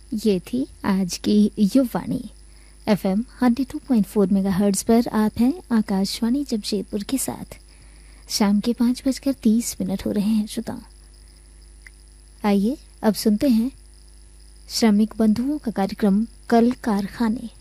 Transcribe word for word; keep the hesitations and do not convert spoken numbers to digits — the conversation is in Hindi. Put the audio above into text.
ये थी आज की Yuvvani. FM hundred two point four megahertz पर आप हैं आकाशवाणी जमशेदपुर के साथ। शाम के पाँच बजकर तीस मिनट हो रहे हैं श्रोताओं। आइए अब सुनते हैं श्रमिक बंधुओं का कार्यक्रम कल कारखाने।